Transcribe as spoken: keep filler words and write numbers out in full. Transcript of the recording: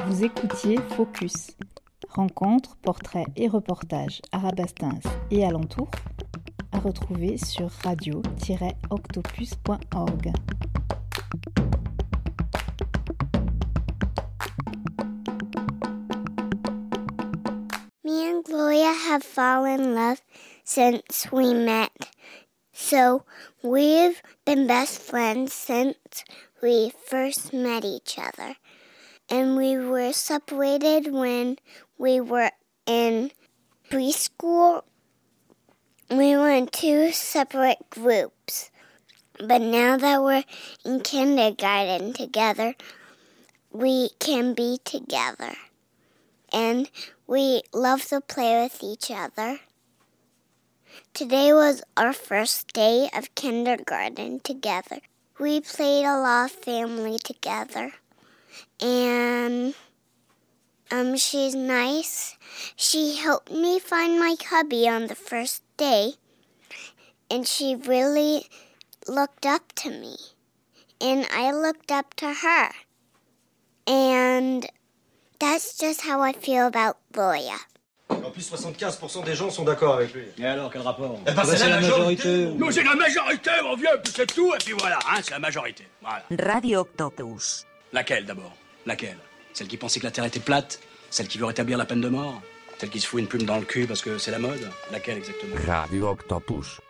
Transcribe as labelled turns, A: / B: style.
A: Vous écoutiez Focus. Rencontres, portraits et reportages Arabastins et alentours à retrouver sur radio tiret octopus point org.
B: Me and Gloria have fallen in love since we met. So we've been best friends since we first met each other. And we were separated when we were in preschool. We were in two separate groups. But now that we're in kindergarten together, we can be together. And we love to play with each other. Today was our first day of kindergarten together. We played a lot of family together. And um, she's nice. She helped me find my cubby on the first day. And she really looked up to me. And I looked up to her. And that's just how I feel about Gloria.
C: En plus, soixante-quinze pour cent des gens sont d'accord avec lui.
D: Et alors, quel rapport?
C: Eh ben, c'est, c'est la, la majorité. majorité.
D: Nous, c'est la majorité, mon vieux, puis c'est tout, et puis voilà, hein, c'est la majorité. Voilà.
E: Radio Octopus.
D: Laquelle, d'abord? Laquelle? Celle qui pensait que la Terre était plate? Celle qui veut rétablir la peine de mort? Celle qui se fout une plume dans le cul parce que c'est la mode? Laquelle, exactement?
F: Radio Octopus.